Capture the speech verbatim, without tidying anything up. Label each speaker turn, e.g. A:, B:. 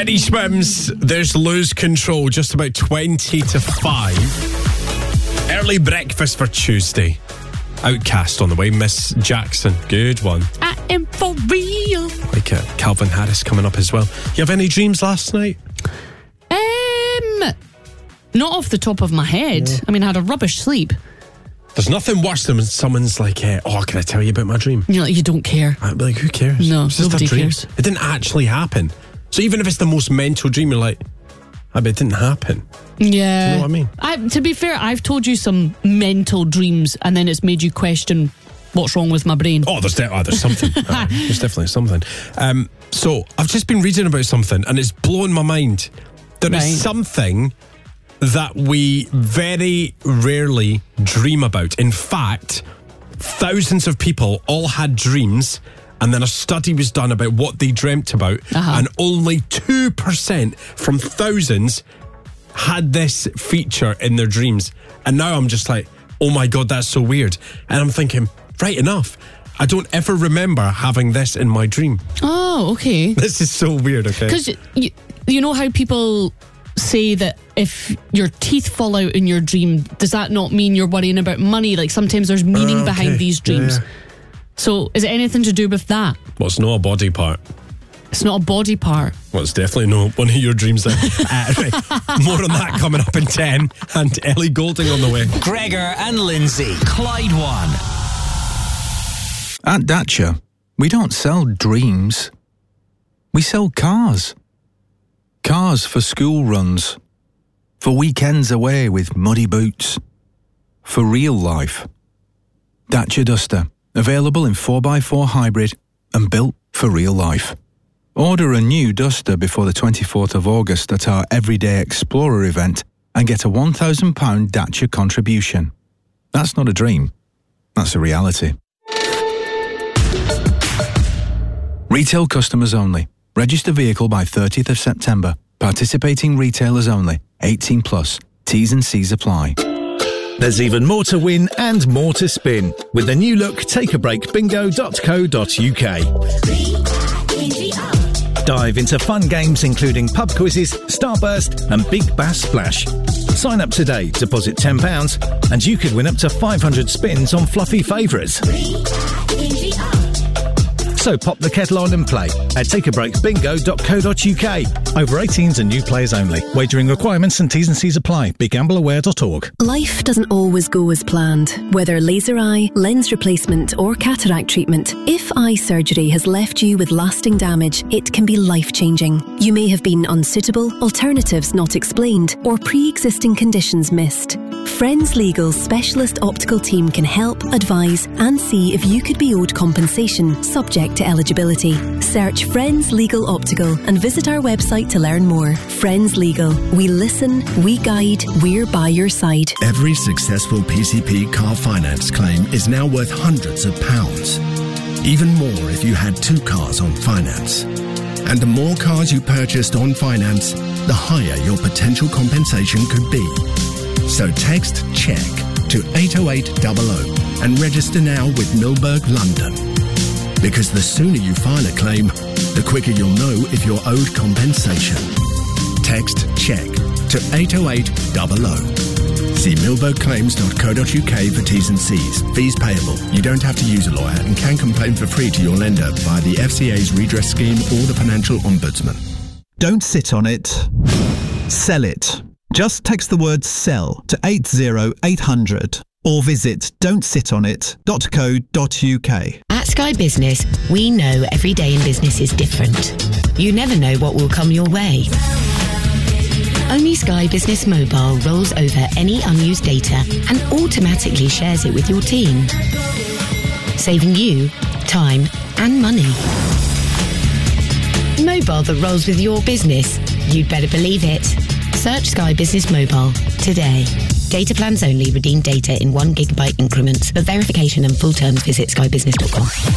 A: Teddy Swims, there's Lose Control, just about twenty to five. Early breakfast for Tuesday. Outcast on the way, Miss Jackson. Good one.
B: I am for real.
A: Like it. Calvin Harris coming up as well. You have any dreams last night?
B: Um, not off the top of my head. Yeah. I mean, I had a rubbish sleep.
A: There's nothing worse than when someone's like, uh, oh, can I tell you about my dream?
B: You're like, you don't care.
A: I'd be like, who cares?
B: No,
A: it's just
B: nobody
A: a dream.
B: cares.
A: It didn't actually happen. So even if it's the most mental dream, you're like, I bet it didn't happen.
B: Yeah.
A: Do you know what I mean?
B: I, to be fair, I've told you some mental dreams and then it's made you question what's wrong with my brain.
A: Oh, there's, de- oh, there's something. uh, there's definitely something. Um, so I've just been reading about something and it's blown my mind. There right. is something that we very rarely dream about. In fact, thousands of people all had dreams, and then a study was done about what they dreamt about, uh-huh. and only two percent from thousands had this feature in their dreams. And now I'm just like, oh my God, that's so weird. And I'm thinking, right enough, I don't ever remember having this in my dream.
B: Oh, okay.
A: This is so weird, okay?
B: Because you, you know how people say that if your teeth fall out in your dream, does that not mean you're worrying about money? Like sometimes there's meaning uh, okay. behind these dreams. Yeah. So is it anything to do with that?
A: Well, it's not a body part.
B: It's not a body part.
A: Well, it's definitely not one of your dreams then. uh, right. More on that coming up in ten. And Ellie Goulding on the way.
C: Gregor and Lindsay, Clyde One.
D: At Dacia, we don't sell dreams. We sell cars. Cars for school runs, for weekends away with muddy boots, for real life. Dacia Duster, available in four by four hybrid and built for real life. Order a new Duster before the twenty-fourth of August at our Everyday Explorer event and get a one thousand pounds Dacia contribution. That's not a dream, that's a reality. Retail customers only. Register vehicle by thirtieth of September. Participating retailers only. eighteen plus. T's and C's apply.
E: There's even more to win and more to spin with the new look take a break bingo dot co dot uk. Dive into fun games including pub quizzes, Starburst and Big Bass Splash. Sign up today, deposit ten pounds and you could win up to five hundred spins on fluffy favourites. So pop the kettle on and play at take a break bingo dot co dot uk. Over eighteens and new players only. Wagering requirements and T's and C's apply. be gamble aware dot org.
F: Life doesn't always go as planned. Whether laser eye, lens replacement or cataract treatment, if eye surgery has left you with lasting damage, it can be life-changing. You may have been unsuitable, alternatives not explained, or pre-existing conditions missed. Friends Legal's specialist optical team can help, advise and see if you could be owed compensation subject to eligibility. Search Friends Legal Optical and visit our website to learn more. Friends Legal. We listen, we guide, we're by your side.
G: Every successful P C P car finance claim is now worth hundreds of pounds. Even more if you had two cars on finance. And the more cars you purchased on finance, the higher your potential compensation could be. So text CHECK to eight oh eight hundred and register now with Milberg London. Because the sooner you file a claim, the quicker you'll know if you're owed compensation. Text CHECK to eight oh eight hundred. See milberg claims dot co dot uk for T's and C's. Fees payable. You don't have to use a lawyer and can complain for free to your lender via the F C A's redress scheme or the Financial Ombudsman.
H: Don't sit on it. Sell it. Just text the word SELL to eight oh eight hundred or visit don't sit on it dot co dot uk.
I: At Sky Business, we know every day in business is different. You never know what will come your way. Only Sky Business Mobile rolls over any unused data and automatically shares it with your team, saving you time and money. Mobile that rolls with your business. You'd better believe it. Search Sky Business Mobile today. Data plans only. Redeem data in one gigabyte increments. For verification and full terms, visit sky business dot com.